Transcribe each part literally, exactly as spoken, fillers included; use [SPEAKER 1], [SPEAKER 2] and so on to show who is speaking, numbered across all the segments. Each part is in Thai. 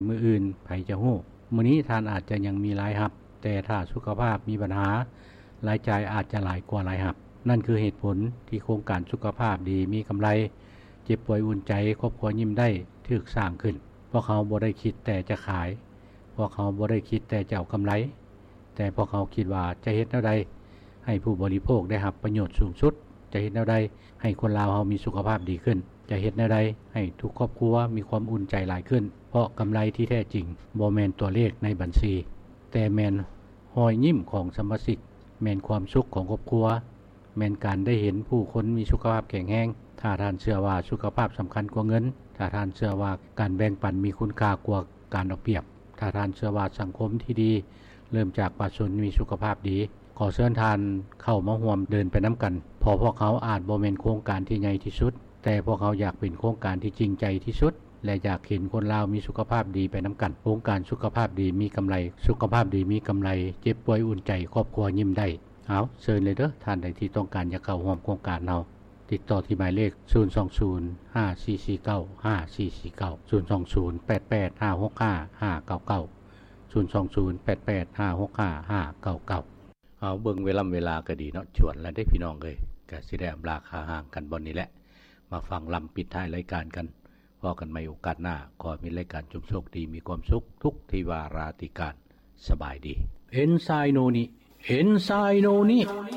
[SPEAKER 1] มื้ออื่นไผจะฮู้มื้อนี้ท่านอาจจะยังมีรายรับแต่ถ้าสุขภาพมีปัญหารายจ่ายอาจจะหลายกว่ารายรับนั่นคือเหตุผลที่โครงการสุขภาพดีมีกำไรเจ็บป่วยอุ่นใจครอบครัวยิ้มได้ถูกสร้างขึ้นเพราะเขาบ่ได้คิดแต่จะขายเพราะเขาบ่ได้คิดแต่จะเอากำไรแต่พวกเขาคิดว่าจะเฮ็ดแนวใดให้ผู้บริโภคได้รับประโยชน์สูงสุดจะเฮ็ดแนวใดให้คนลาวเฮามีสุขภาพดีขึ้นจะเฮ็ดแนวใดให้ทุกครอบครัวมีความอุ่นใจหลายขึ้นเพราะกำไรที่แท้จริงบ่แม่นตัวเลขในบัญชีแต่แม่นรอยยิ้มของสมาชิกแม่นความสุขของครอบครัวแม่นการได้เห็นผู้คนมีสุขภาพแข็งแรงถ้าท่านเชื่อว่าสุขภาพสำคัญกว่าเงินถ้าท่านเชื่อว่าการแบ่งปันมีคุณค่ากว่าการเอาเปรียบถ้าท่านเชื่อว่าสังคมที่ดีเริ่มจากประชาชนมีสุขภาพดีขอเชิญท่านเข้ามาร่วมเดินไปนํากันเพราะพวกเขาอาจบ่แม่นโครงการที่ใหญ่ที่สุดแต่พวกเขาอยากเป็นโครงการที่จริงใจที่สุดและอยากเห็นคนลาวมีสุขภาพดีไปนํากันโครงการสุขภาพดีมีกำไรสุขภาพดีมีกำไรเจ็บป่วยอุ่นใจครอบครัวยิ้มได้เอาเชิญเลยเด้อท่านใดที่ต้องการจะเข้าร่วมโครงการเฮาติดต่อที่หมายเลขศูนย์ สอง ศูนย์ ห้า สี่ สี่ เก้า ห้า สี่ สี่ เก้า ศูนย์ สอง ศูนย์ แปด แปด ห้า หก ห้า ห้า เก้า เก้า ศูนย์ สอง ศูนย์ แปด แปด ห้า หก ห้า ห้า เก้า เก้าเอาเบิ่งเวลาเวลาก็ดีเนาะชวนแล้วได้พี่น้องเอ้ยก็สิได้อำลาคาห่างกันบ่นี้แหละมาฟังลำปิดท้ายรายการกันพอกันใหม่โอกาสหน้าขอมีรายการจุมโชคดีมีความสุขทุกทิวาราติการสบายดีเอนไซโนนิเอนไซโนนิ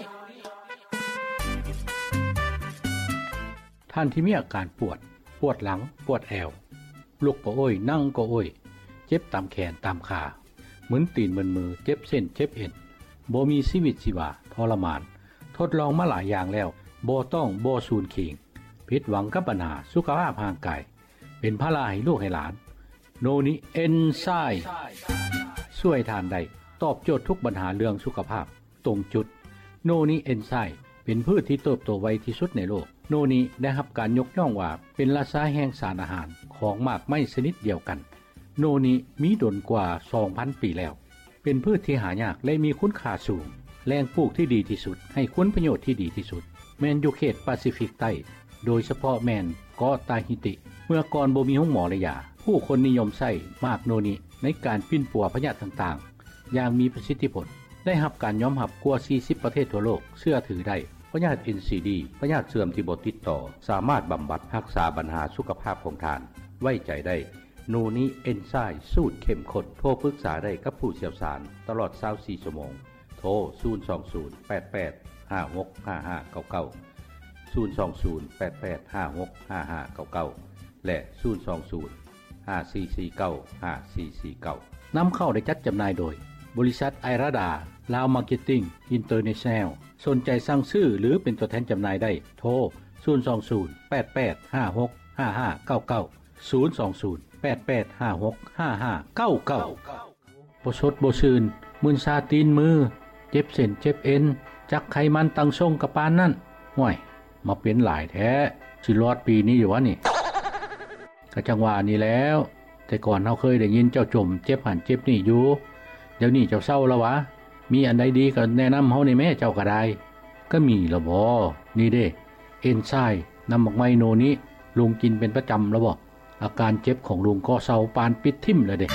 [SPEAKER 1] ท่านที่มีอาการปวดปวดหลังปวดแอวลุกก็โอ้ยนั่งก็โอ้ยเจ็บตามแขนตามขาเหมือนตีนเหมือนมือเจ็บเส้นเจ็บเอ็นบ่มีชีวิตชีวาทรมานทดลองมาหลายอย่างแล้วบ่ต้องบ่สูญขิงผิดหวังกับปัญหาสุขภาพร่างกายเป็นภาระให้ลูกให้หลานโนนิเอนไซม์ช่วยทานได้ตอบโจทย์ทุกปัญหาเรื่องสุขภาพตรงจุดโนนิเอนไซม์เป็นพืชที่เติบโตไวที่สุดในโลกโนนิได้รับการยกย่องว่าเป็นราชาแห่งสารอาหารของหมากไม้ชนิดเดียวกันโนนิมีดนกว่า สองพัน ปีแล้วเป็นพืชที่หายากและมีคุณค่าสูงแหล่งปลูกที่ดีที่สุดให้คุณประโยชน์ที่ดีที่สุดแม่นอยู่เขตแปซิฟิกใต้โดยเฉพาะแม่นเกาะตาฮิติเมื่อก่อนบ่มีโรงหมอระยาผู้คนนิยมใช้มากโนนิในการปิ้นปัวพยาธิต่างๆอย่างมีประสิทธิผลได้รับการยอมรับกว่าสี่สิบประเทศทั่วโลกเชื่อถือได้พยาธิ เอ็น ซี ดี พยาธิเสื่อมที่บ่ติดต่อสามารถบำบัดรักษาปัญหาสุขภาพของท่านไว้ใจได้โนนิเอนไซม์สูตรเข้มข้นโทรปรึกษาได้กับผู้เชี่ยวชาญตลอดยี่สิบสี่ชั่วโมงโทรศูนย์ สอง ศูนย์ แปด แปด ห้า หก ห้า ห้า เก้า เก้า ศูนย์ สอง ศูนย์ แปด แปด ห้า หก ห้า ห้า เก้า เก้าและศูนย์ สอง ศูนย์ ห้า สี่ สี่ เก้า ห้า สี่ สี่ เก้านําเข้าได้จัดจำหน่ายโดยบริษัทไอราดาลาวมาร์เก็ตติ้งอินเตอร์เนชั่นแนลสนใจสั่งซื้อหรือเป็นตัวแทนจำหน่ายได้โทรศูนย์ สอง ศูนย์ แปด แปด ห้า หก ห้า ห้า เก้า เก้า ศูนย์ สอง ศูนย์ แปด แปด ห้า หก ห้า ห้า เก้า เก้าบ่สดบ่ชื่นมึนชาตีนมือเจ็บเส้นเจ็บเอ็นจักไขมันตั้งทรงกับปานนั้นห้วยมาเป็นหลายแท้สิรอดปีนี้อยู่วะนี่ก็จังว่านี่แล้วแต่ก่อนเฮาเคยได้ยินเจ้าจมเจ็บหันเจ็บนี่อยู่เดี๋ยวนี้เจ้าเศร้าแล้ววะมีอันใดดีก็แนะนําเฮานี่แม่เจ้าก็ได้ก็มีละบ่นี่เด้เอนไซม์นําบักไม้โนนี้ลุงกินเป็นประจําแล้วบ่อาการเจ็บของลุงก็เศร้าปานปิดทิ่มแล้วเด้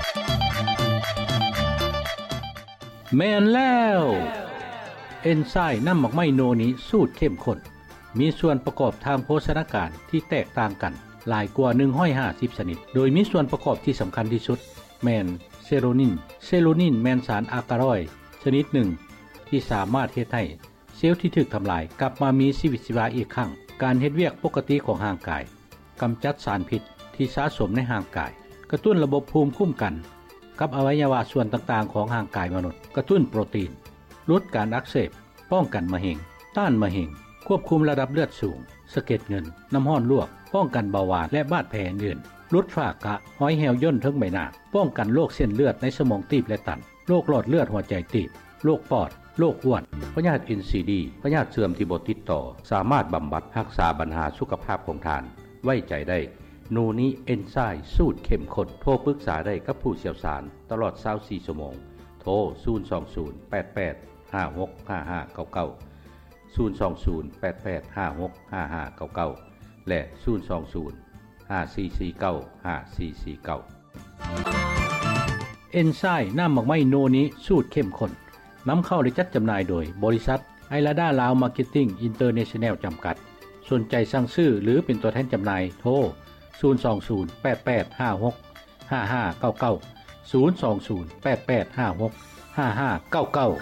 [SPEAKER 1] แม่นแล้วเอนไซม์นําบักไม้โนนี้สูตรเข้มข้นมีส่วนประกอบทางโภชนาการที่แตกต่างกันหลายกว่าหนึ่งร้อยห้าสิบชนิดโดยมีส่วนประกอบที่สําคัญที่สุดแม่นเซโรนินเซโรนินแม่นสารอากาลอยด์ชนิดหนึ่งที่สามารถเฮ็ดให้เซลล์ที่ถูกทําลายกลับมามีชีวิตชีวาอีกครั้งการเฮ็ดเวียกปกติของร่างกายกําจัดสารพิษที่สะสมในร่างกายกระตุ้นระบบภูมิคุ้มกันกับอวัยวะส่วนต่างๆของร่างกายมนุษย์กระตุ้นโปรตีนลดการอักเสบป้องกันมะเร็งต้านมะเร็งควบคุมระดับเลือดสูงสะเก็ดเงินน้ำร้อนลวกป้องกันเบาหวานและบาดแผลอื่นลดฝ้ากระห้อยแหวย่นทั้งใบหน้าป้องกันโรคเส้นเลือดในสมองตีบและตันโรคหลอดเลือดหัวใจตีบโรคปอดโรคอ้วนพยาธิ เอ็น ซี ดี พยาธิเสื่อมที่บ่ติดต่อสามารถบำบัดรักษาปัญหาสุขภาพของท่านไว้ใจได้โนนิเอนไซม์สูตรเข้มข้นโทรปรึกษาได้กับผู้เชี่ยวชาญตลอดยี่สิบสี่ชั่วโมงโทรศูนย์ สอง ศูนย์ แปด แปด ห้า หก ห้า ห้า เก้า เก้า ศูนย์ สอง ศูนย์ แปด แปด ห้า หก ห้า ห้า เก้า เก้าและศูนย์ สอง ศูนย์ ห้า สี่ สี่ เก้า ห้า สี่ สี่ เก้าเอนไซม์น้ำหมักไม้โนนี้สูตรเข้มข้นนำเข้าและจัดจำหน่ายโดยบริษัทไอลาดาลาวมาร์เก็ตติ้งอินเตอร์เนชั่นแนลจำกัดสนใจสั่งซื้อหรือเป็นตัวแทนจำหน่ายโทรศูนย์ สอง ศูนย์ แปด แปด ห้า หก ห้า ห้า เก้า เก้า ศูนย์ สอง ศูนย์ แปด แปด ห้า หก ห้า ห้า เก้า เก้า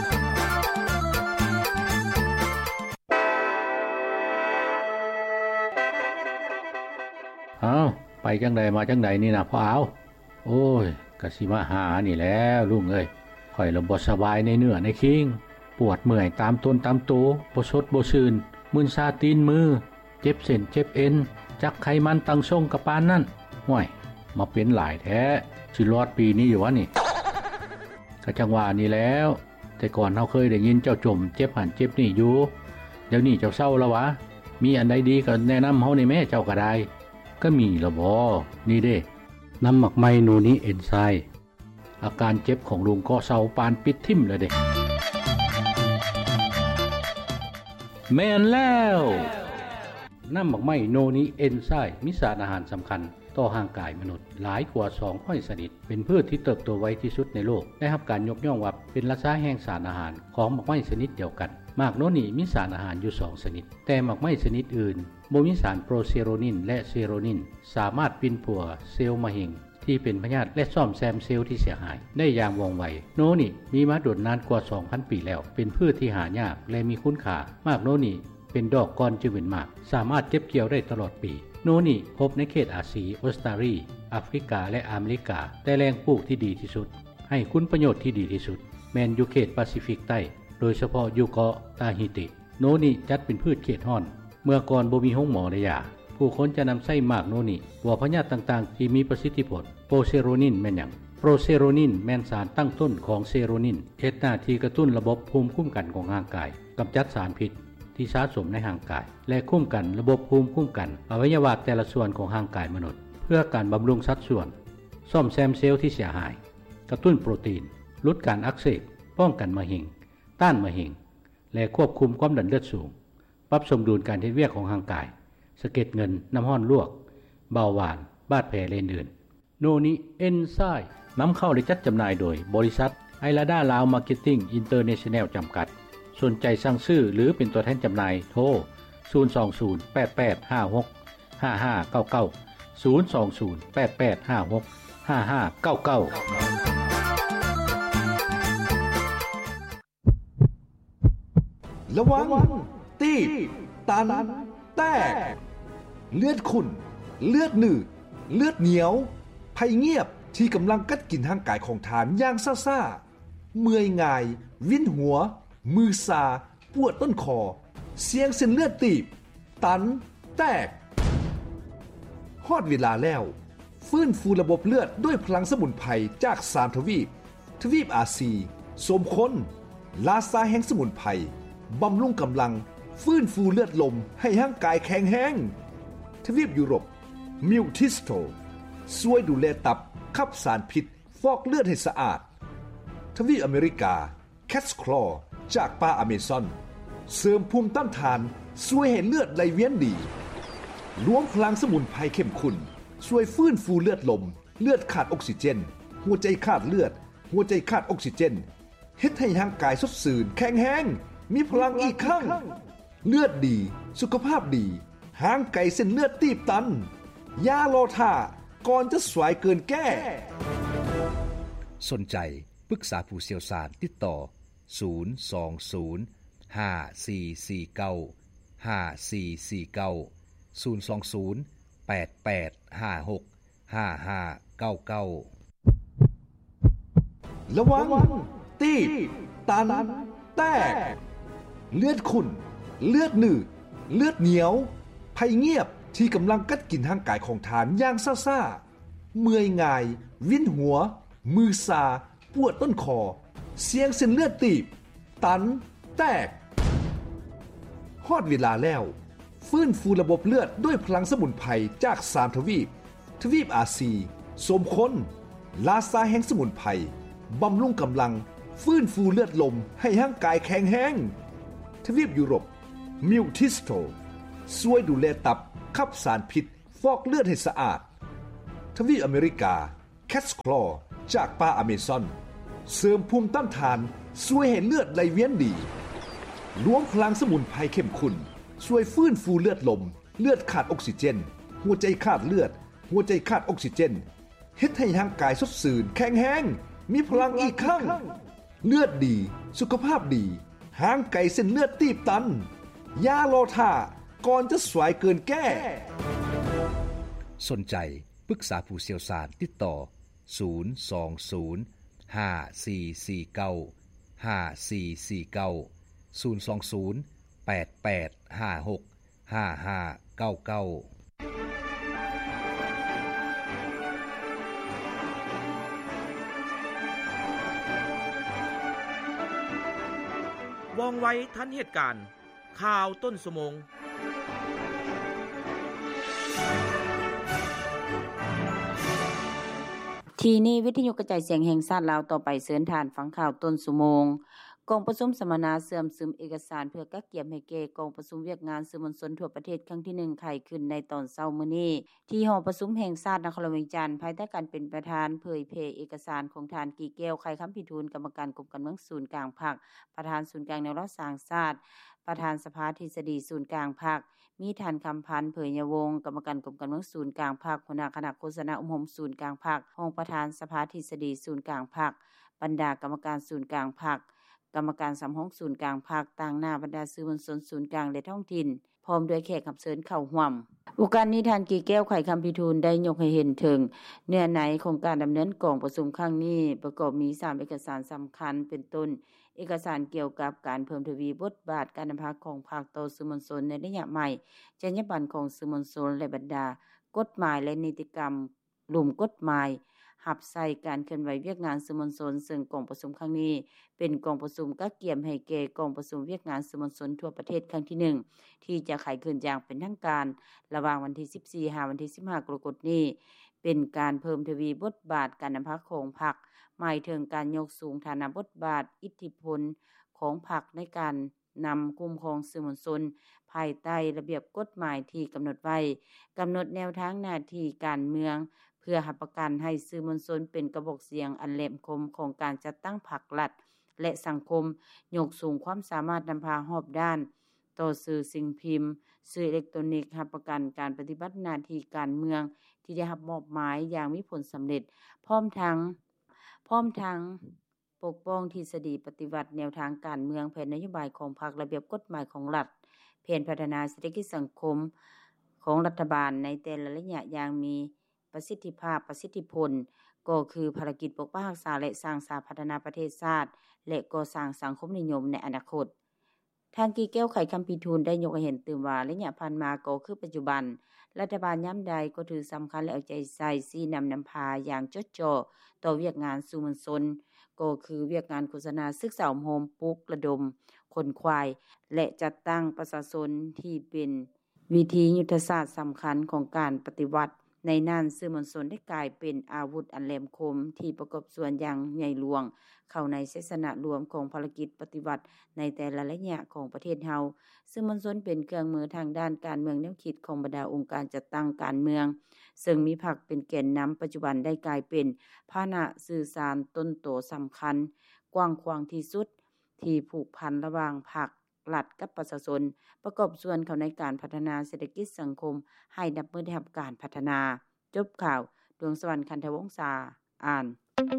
[SPEAKER 1] อ้าวไปจังใดมาจังใดนี่นะพ่อเอาโอ้ยกะสิมาหานี่แล้วลุงเอ้ยข่อยละบ่สบายในเนื้อในคิงปวดเมื่อยตามต้นตามโตบ่สดบ่ชื่นมึนซาตีนมือเจ็บเส้นเจ็บเอ็นจักไขมันตั้งทรงกะปานนั่นห้วยมาเป็นหลายแท้สิรอดปีนี้อยู่วะนี่ก็จังว่านี่แล้วแต่ก่อนเฮาเคยได้ยินเจ้าจมเจ็บหันเจ็บนี่อยู่เดี๋ยวนี้เจ้าเศร้าแล้ววะมีอันใดดีก็แนะนำเฮานี่แม่เจ้าก็ได้ก็มีละบ่นี่เด้น้ำหมักไมโนนี้เอนไซม์อาการเจ็บของลุงก็เศร้าปานปิดทิ่มเลยเด้แม่นแล้วน้ำหมักไมโนนี้เอนไซม์มีสารอาหารสำคัญต่อร่างกายมนุษย์หลายกว่าสองร้อยชนิดเป็นพืชที่เติบโตไวที่สุดในโลกได้รับการยกย่องว่าเป็นราชาแห่งสารอาหารของหมักไม้ชนิดเดียวกันหมากโนนี้มีสารอาหารอยู่สองชนิดแต่หมักไม้ชนิดอื่นบ่มีสารโปรเซโรนินและเซโรนินสามารถปินปัวเซลล์มะเร็งที่เป็นพยาธิและซ่อมแซมเซลล์ที่เสียหายได้อย่างว่องไวโนนี้มีมาโดดนานกว่า สองพัน ปีแล้วเป็นพืชที่หายากและมีคุณค่ามากโนนี้เป็นดอกก้อนจึงเป็นหมากสามารถเก็บเกี่ยวได้ตลอดปีโนนี้พบในเขตอาซีออสเตรเลียแอฟริกาและอเมริกาแต่แหล่งปลูกที่ดีที่สุดให้คุณประโยชน์ที่ดีที่สุดแม้นอยู่เขตแปซิฟิกใต้โดยเฉพาะอยู่เกาะตาฮิติโนนี้จัดเป็นพืชเขตร้อนเมื่อก่อนบ่มีห้องหมอได้ยาผู้คนจะนำไส้หมากโนนี้ว่าพยาธิต่างๆที่มีประสิทธิผลโปรเซโรนินแม่นหยังโปรเซโรนินแม่นสารตั้งต้นของเซโรนินเฮ็ดหน้าที่กระตุ้นระบบภูมิคุ้มกันของร่างกายกำจัดสารพิษที่สะสมในร่างกายและคุ้มกันระบบภูมิคุ้มกันอวัยวะแต่ละส่วนของร่างกายมนุษย์เพื่อการบำรุงสัดส่วนซ่อมแซมเซลล์ที่เสียหายกระตุ้นโปรตีนลดการอักเสบป้องกันมะเร็งต้านมะเร็งและควบคุมความดันเลือดสูงปรับสมดุลการเฮ็ดเวียกของร่างกายสะเก็ดเงินน้ำร้อนลวกเบาหวานบาดแผลเลนอื่นโนนี้เอนไซม์นำเข้าและจัดจำหน่ายโดยบริษัทไอลาดาลาวมาร์เก็ตติ้งอินเตอร์เนชั่นแนลจำกัดสนใจสั่งซื้อหรือเป็นตัวแทนจำหน่ายโทรศูนย์ สอง ศูนย์ แปด แปด ห้า หก ห้า ห้า เก้า เก้า ศูนย์ สอง ศูนย์ แปด แปด ห้า หก ห้า ห้า เก้า เก้า
[SPEAKER 2] ระวังตีบตันแตกเลือดขุ่นเลือดหนืดเลือดเหนียวภัยเงียบที่กำลังกัดกินร่างกายของทานอย่างซ่าๆเมื่อยง่ายวินหัวมือซาปวดต้นคอเสียงเส้นเลือดตีบตันแตกฮอดเวลาแล้วฟื้นฟูระบบเลือดด้วยพลังสมุนไพรจากสามทวีปทวีปอาซีสมคนลาซาแห่งสมุนไพรบำรุงกำลังฟื้นฟูเลือดลมให้ร่างกายแข็งแรงทวีปยุโรปมิวทิสโตช่วยดูแลตับขับสารพิษฟอกเลือดให้สะอาดทวีปอเมริกาแคทคลอจากป่าอเมซอนเสริมภูมิต้านทานช่วยให้เลือดไหลเวียนดีรวมพลังสมุนไพรเข้มข้นช่วยฟื้นฟูเลือดลมเลือดขาดออกซิเจนหัวใจขาดเลือดหัวใจขาดออกซิเจนเฮ็ดให้ร่างกายสดชื่นแข็งแรงมีพลังอีกครั้งเลือดดีสุขภาพดีห่างไกลเส้นเลือดตีบตันอย่ารอท่าก่อนจะสวยเกินแก้
[SPEAKER 3] สนใจปรึกษาผู้เชี่ยวชาญติดต่อศูนย์ สอง ศูนย์ ห้า สี่ สี่ เก้า ห้า สี่ สี่ เก้า ศูนย์ สอง ศูนย์ แปด แปด ห้า หก ห้า ห้า เก้า เก้า
[SPEAKER 2] ระวังตีบตันแตกเลือดขุ่นเลือดหนืดเลือดเหนียวภัยเงียบที่กำลังกัดกินร่างกายของทานอย่างซ่าๆเมื่อยง่ายวินหัวมือซาปวดต้นคอเสียงเส้นเลือดตีบตันแตกฮอดเวลาแล้วฟื้นฟูระบบเลือดด้วยพลังสมุนไพรจากสามทวีปทวีปอาซีสมคนลาซาแห่งสมุนไพรบำรุงกำลังฟื้นฟูเลือดลมให้ร่างกายแข็งแรงทวีปยุโรปมิวทิสโตช่วยดูแลตับขับสารพิษฟอกเลือดให้สะอาดทวีปอเมริกา Cat's Claw จากปลาอเมซอนเสริมภูมิต้านทานช่วยให้เลือดไหลเวียนดีรวมพลังสมุนไพรเข้มข้นช่วยฟื้นฟูเลือดลมเลือดขาดออกซิเจนหัวใจขาดเลือดหัวใจขาดออกซิเจนเฮ็ดให้ร่างกายสดชื่นแข็งแรงมีพลังอีกครั้งเลือดดีสุขภาพดีห่างไกลเส้นเลือดตีบตันอย่ารอท่าก่อนจะสายเกินแก้
[SPEAKER 3] สนใจปรึกษาผู้เชี่ยวชาญติดต่อศูนย์ สอง ศูนย์ ห้า สี่ สี่ เก้า ห้า สี่ สี่ เก้า ศูนย์ สอง ศูนย์ แปด แปด ห้า หก ห้า ห้า เก้า เก้า
[SPEAKER 4] ว่องไวทันเหตุการณ์ข่าวต้นชั่วโมง
[SPEAKER 5] ทีนี้วิทยุกระจายเสียงแห่งชาติลาวต่อไปเชิญทานฟังข่าวต้นชั่วโมงกองประชุมสัมมนาเสื่อมซึมเอกสารเพื่อกักเก็บให้แก่กองประชุมเวียกงานสื่อมวลชนทั่วประเทศครั้งที่หนึ่งไขขึ้นในตอนเช้ามื้อนี้ที่หอประชุมแห่งชาตินครเวียงจันทน์ภายใต้การเป็นประธานเผยแพร่เอกสารของทานกีแก้วไขคำพิทูลกรรมการกรมการเมืองศูนย์กลางพรรคประธานศูนย์กลางแนวร่วมสร้างชาติประธานสภาทฤษฎีศูนย์กลางพรรคมีท่านคำพันธ์เผยยวงศ์กรรมการกรมการเมืองศูนย์กลางพรรคหัวหน้าคณะโฆษณาอุมหมศูนย์กลางพรรครองประธานสภาทฤษฎีศูนย์กลางพรรคบรรดากรรมการศูนย์กลางพรรคกรรมการสำห้องศูนย์กลางภาคต่างหน้าบรรดาสื่อมวลชนศูนย์กลางและท้องถิ่นพร้อมด้วยแขกรับเชิญเข้าร่วมโอกาสนี้ท่านกีแก้วไขคำพิทูลได้ยกให้เห็นถึงเนื้อในของการดำเนินกองประชุมครั้งนี้ประกอบมีสามเอกสารสำคัญเป็นต้นเอกสารเกี่ยวกับการเพิ่มทวีบทบาทการนำพาของภาคต่อสื่อมวลชนในระยะใหม่จรรยาบรรณของสื่อมวลชนและบรรดากฎหมายและนิติกรรมหลุมกฎหมายหับใส่การเคลื่อนไหวเวียกงานสื่อมวลชนซึ่งกองประชุมครั้งนี้เป็นกองประชุมกักเกี่ยมให้แก่กองประชุมเวียกงานสื่อมวลชนทั่วประเทศครั้งที่หนึ่งที่จะไขขึ้นอย่างเป็นทางการระหว่างวันที่สิบสี่ถึงวันที่สิบห้ากรกฎาคมนี้เป็นการเพิ่มทวีบทบาทการนำพาของพรรคหมายถึงการยกสูงฐานะบทบาทอิทธิพลของพรรคในการนำคุ้มครองสื่อมวลชนภายใต้ระเบียบกฎหมายที่กำหนดไว้กำหนดแนวทางหน้าที่การเมืองเพื่อรับประกันให้สื่อมวลชนเป็นกระบอกเสียงอันแหลมคมของการจัดตั้งพรรครัฐและสังคมยกสูงความสามารถนำพารอบด้านต่อสื่อสิ่งพิมพ์สื่ออิเล็กทรอนิกส์รับประกันการปฏิบัติหน้าที่การเมืองที่ได้รับมอบหมายอย่างมีผลสำเร็จพร้อมทั้งพร้อมทั้งปกป้องทฤษฎีปฏิวัติแนวทางการเมืองแผนนโยบายของพรรคระเบียบกฎหมายของรัฐแผนพัฒนาเศรษฐกิจสังคมของรัฐบาลในแต่ละระยะอย่างมีประสิทธิภาพประสิทธิผลก็คือภารกิจปกป้องรักษาและสร้างสรรค์พัฒนาประเทศชาติและก่อสร้างสังคมนิยมในอนาคตทางกีแก้วไขคำพิทูลได้ยกให้เห็นตื่มว่าระยะผ่านมาก็คือปัจจุบันรัฐบาลย่ำใดก็ถือสำคัญและเอาใจใส่ชี้นำนำพาอย่างจดจ่อต่อเวียกงานสื่อมวลชนก็คือเวียกงานโฆษณาศึกษาโฮมปลุกระดมคนควายและจัดตั้งประชาชนที่เป็นวิธียุทธศาสตร์สำคัญของการปฏิวัติในนั้นสื่อมวลชนได้กลายเป็นอาวุธอันแหลมคมที่ประกอบส่วนอย่างใหญ่หลวงเข้าในเสสนะรวมของภารกิจปฏิวัติในแต่ละระยะของประเทศเฮาสื่อมวลชนเป็นเครื่องมือทางด้านการเมืองแนวคิดของบรรดาองค์การจัดตั้งการเมืองซึ่งมีพรรคเป็นแกนนำปัจจุบันได้กลายเป็นพาหนะสื่อสารต้นโตสำคัญกว้างขวางที่สุดที่ผูกพันระหว่างพรรครัฐกับประชาชนประกอบส่วนเข้าในการพัฒนาเศรษฐกิจสังคมให้นับมือได้รับการพัฒนาจบข่าวดวงสวรรค์คันธวงศ์ษาอ่าน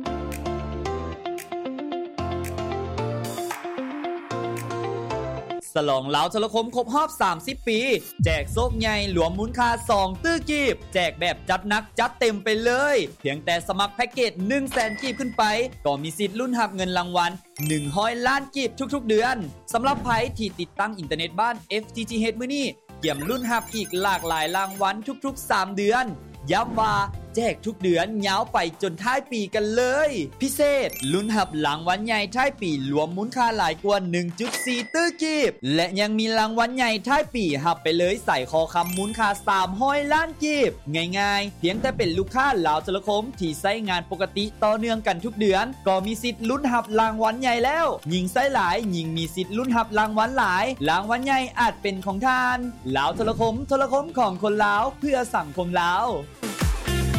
[SPEAKER 6] ฉลองลาวโทรคมครบรอบสามสิบปีแจกโซกใหญ่หลวมมูลค่าสองตื้อกีบแจกแบบจัดหนักจัดเต็มไปเลยเพียงแต่สมัครแพ็คเกจ หนึ่งแสน กีบขึ้นไปก็มีสิทธิ์ลุ้นรับเงินรางวัลหนึ่งร้อยล้านกีบทุกๆเดือนสำหรับไผที่ติดตั้งอินเทอร์เน็ตบ้าน เอฟ ที ที เอช มื้อนี้เกี่ยมลุ้นรับอีกหลากหลายรางวัลทุกๆสามเดือนย้ำว่าแจกทุกเดือนยาวไปจนท้ายปีกันเลยพิเศษลุ้นรับรางวัลใหญ่ท้ายปีรวมมูลค่าหลายกว่า หนึ่งจุดสี่ ตื้อกีบและยังมีรางวัลใหญ่ท้ายปีรับไปเลยใส่คอคำมูลค่าสามร้อยล้านกีบง่ายๆเพียงแต่เป็นลูกค้าลาวโทรคมที่ใช้งานปกติต่อเนื่องกันทุกเดือนก็มีสิทธิ์ลุ้นรับรางวัลใหญ่แล้วยิ่งใช้หลายยิ่งมีสิทธิ์ลุ้นรับรางวัลหลายรางวัลใหญ่อาจเป็นของท่านลาวโทรคมโทรคมของคนลาวเพื่อสังคมลาว